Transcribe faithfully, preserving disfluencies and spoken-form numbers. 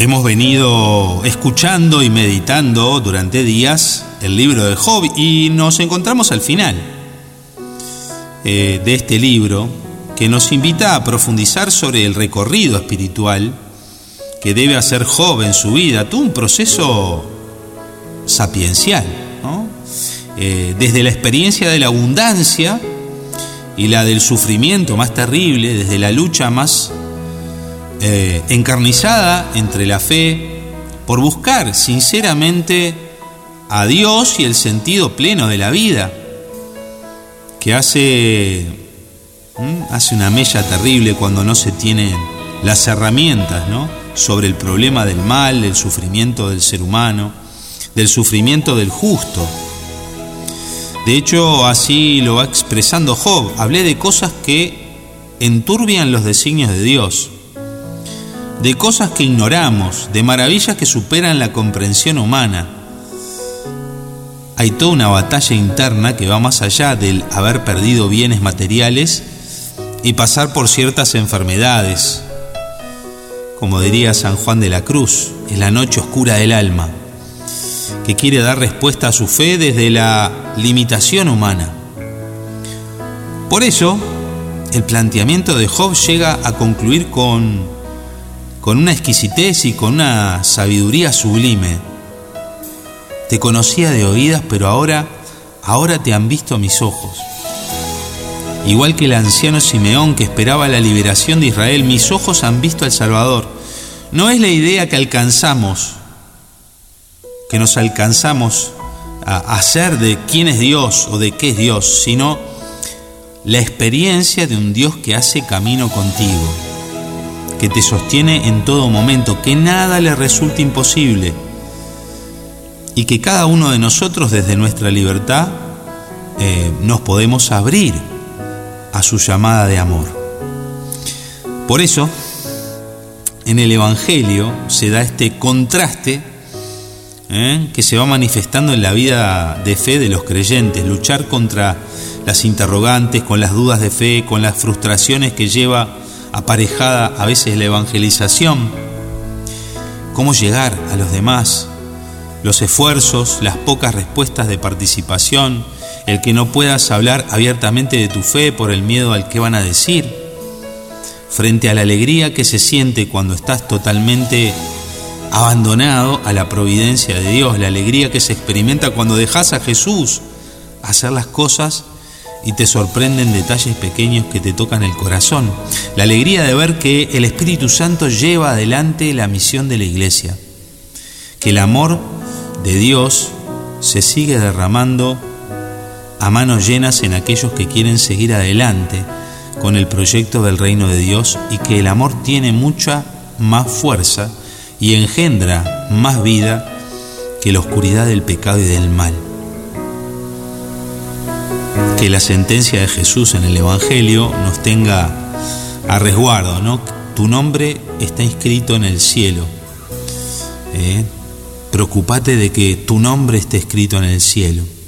Hemos venido escuchando y meditando durante días el libro de Job y nos encontramos al final eh, de este libro que nos invita a profundizar sobre el recorrido espiritual que debe hacer Job en su vida, todo un proceso sapiencial, ¿no? Eh, desde la experiencia de la abundancia y la del sufrimiento más terrible, desde la lucha más eh, encarnizada entre la fe por buscar sinceramente a Dios y el sentido pleno de la vida, que hace, ¿m? hace una mella terrible cuando no se tienen las herramientas, ¿no?, sobre el problema del mal, del sufrimiento del ser humano, del sufrimiento del justo. De hecho, así lo va expresando Job. Hablé de cosas que enturbian los designios de Dios, de cosas que ignoramos, de maravillas que superan la comprensión humana. Hay toda una batalla interna que va más allá del haber perdido bienes materiales y pasar por ciertas enfermedades. Como diría San Juan de la Cruz, es la noche oscura del alma, que quiere dar respuesta a su fe desde la limitación humana. Por eso, el planteamiento de Job llega a concluir con, con una exquisitez y con una sabiduría sublime. Te conocía de oídas, pero ahora, ahora te han visto mis ojos. Igual que el anciano Simeón que esperaba la liberación de Israel, mis ojos han visto al Salvador. No es la idea que alcanzamos, que nos alcanzamos a hacer de quién es Dios o de qué es Dios, sino la experiencia de un Dios que hace camino contigo, que te sostiene en todo momento, que nada le resulta imposible y que cada uno de nosotros desde nuestra libertad eh, nos podemos abrir a su llamada de amor. Por eso, en el Evangelio se da este contraste ¿eh? que se va manifestando en la vida de fe de los creyentes, luchar contra las interrogantes, con las dudas de fe, con las frustraciones que lleva aparejada a veces la evangelización, cómo llegar a los demás, los esfuerzos, las pocas respuestas de participación, el que no puedas hablar abiertamente de tu fe por el miedo al que van a decir, frente a la alegría que se siente cuando estás totalmente abandonado a la providencia de Dios, la alegría que se experimenta cuando dejas a Jesús hacer las cosas y te sorprenden detalles pequeños que te tocan el corazón, la alegría de ver que el Espíritu Santo lleva adelante la misión de la Iglesia, que el amor de Dios se sigue derramando a manos llenas en aquellos que quieren seguir adelante con el proyecto del reino de Dios, y que el amor tiene mucha más fuerza y engendra más vida que la oscuridad del pecado y del mal. Que la sentencia de Jesús en el Evangelio nos tenga a resguardo, ¿no? Tu nombre está inscrito en el cielo. ¿Eh? Preocúpate de que tu nombre esté escrito en el cielo.